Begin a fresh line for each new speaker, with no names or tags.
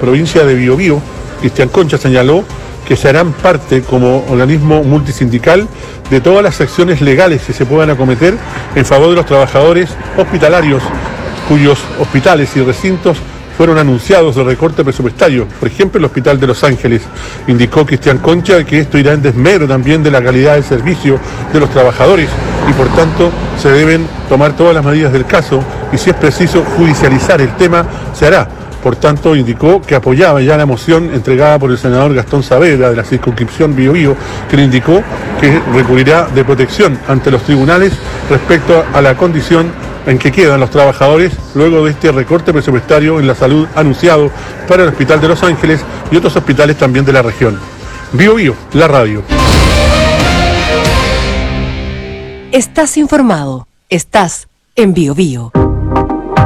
provincia de Biobío, Cristian Concha, señaló que se harán parte como organismo multisindical de todas las acciones legales que se puedan acometer en favor de los trabajadores hospitalarios cuyos hospitales y recintos fueron anunciados de recorte presupuestario, por ejemplo el Hospital de Los Ángeles. Indicó Cristian Concha que esto irá en desmedro también de la calidad del servicio de los trabajadores y por tanto se deben tomar todas las medidas del caso y si es preciso judicializar el tema, se hará. Por tanto, indicó que apoyaba ya la moción entregada por el senador Gastón Saavedra de la circunscripción Biobío, que le indicó que recurrirá de protección ante los tribunales respecto a la condición en que quedan los trabajadores luego de este recorte presupuestario en la salud anunciado para el Hospital de Los Ángeles y otros hospitales también de la región. Biobío, la radio.
Estás informado. Estás en Biobío.